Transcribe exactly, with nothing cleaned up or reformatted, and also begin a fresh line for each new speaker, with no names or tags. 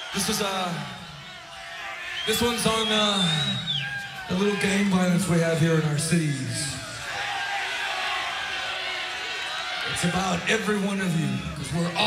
This is uh, this one's on uh, the little gang violence we have here in our cities. It's about every one of you, because we're all